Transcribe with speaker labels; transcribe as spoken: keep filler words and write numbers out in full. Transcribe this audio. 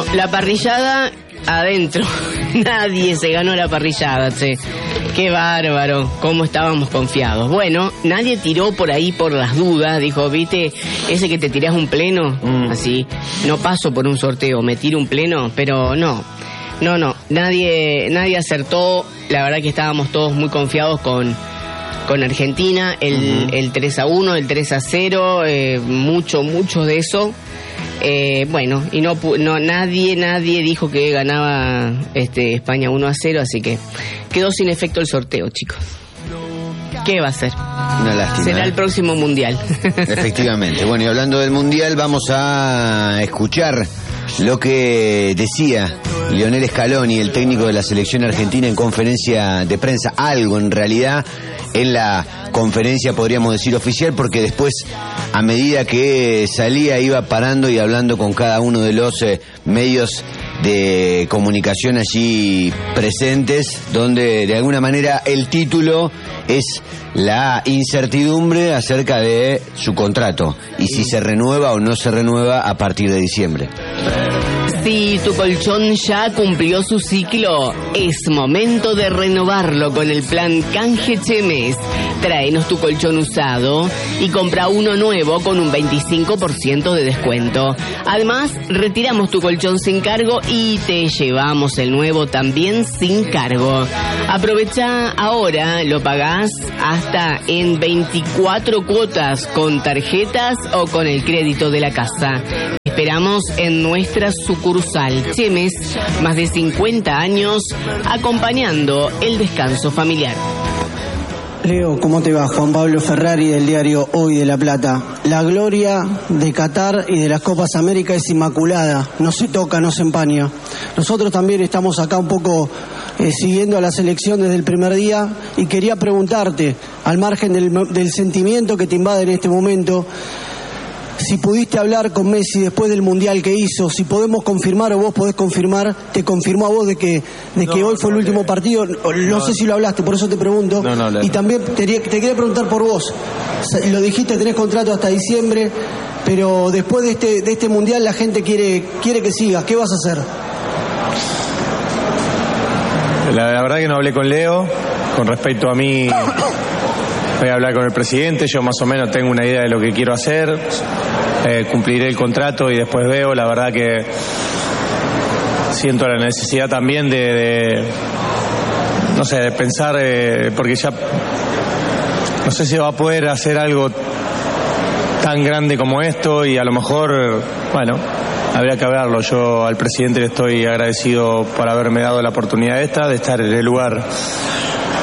Speaker 1: la parrillada adentro. Nadie se ganó la parrillada, che. Qué bárbaro, cómo estábamos confiados. Bueno, nadie tiró por ahí por las dudas. Dijo, viste, ese que te tirás un pleno, mm. así, no paso por un sorteo, me tiro un pleno, pero no. No, no, nadie, nadie acertó. La verdad que estábamos todos muy confiados con, con Argentina. El, uh-huh. el tres a uno, el tres a cero, eh, mucho, mucho de eso. Eh, bueno, y no, no nadie, nadie dijo que ganaba este España uno a cero, así que quedó sin efecto el sorteo, chicos. ¿Qué va a ser?
Speaker 2: Una lástima.
Speaker 1: Será
Speaker 2: ¿eh?
Speaker 1: el próximo mundial.
Speaker 2: Efectivamente. Bueno, y hablando del mundial, vamos a escuchar lo que decía Lionel Scaloni, el técnico de la selección argentina, en conferencia de prensa. Algo, en realidad, en la conferencia, podríamos decir, oficial, porque después, a medida que salía, iba parando y hablando con cada uno de los eh, medios de comunicación allí presentes, donde de alguna manera el título es la incertidumbre acerca de su contrato y si se renueva o no se renueva a partir de diciembre.
Speaker 1: Si tu colchón ya cumplió su ciclo, es momento de renovarlo con el plan Canje Chemes. Tráenos tu colchón usado y compra uno nuevo con un veinticinco por ciento de descuento. Además, retiramos tu colchón sin cargo y te llevamos el nuevo también sin cargo. Aprovecha ahora, lo pagás hasta en veinticuatro cuotas con tarjetas o con el crédito de la casa. Esperamos en nuestra sucursal Chemes, más de cincuenta años acompañando el descanso familiar.
Speaker 3: Leo, ¿cómo te va? Juan Pablo Ferrari del diario Hoy de La Plata. La gloria de Qatar y de las Copas América es inmaculada, no se toca, no se empaña. Nosotros también estamos acá un poco eh, siguiendo a la selección desde el primer día y quería preguntarte, al margen del, del sentimiento que te invade en este momento, si pudiste hablar con Messi después del Mundial que hizo, si podemos confirmar o vos podés confirmar, te confirmó a vos de que, de que no, hoy fue no, el último partido, no, no sé si lo hablaste, por eso te pregunto. No, no, no, y también te, te quería preguntar por vos, lo dijiste, tenés contrato hasta diciembre, pero después de este, de este Mundial la gente quiere, quiere que sigas, ¿qué vas a hacer?
Speaker 4: La, la verdad que no hablé con Leo, con respecto a mí... Voy a hablar con el presidente, yo más o menos tengo una idea de lo que quiero hacer, eh, cumpliré el contrato y después veo. La verdad que siento la necesidad también de, de no sé, de pensar, eh, porque ya no sé si va a poder hacer algo tan grande como esto y a lo mejor, bueno, habría que hablarlo. Yo al presidente le estoy agradecido por haberme dado la oportunidad esta de estar en el lugar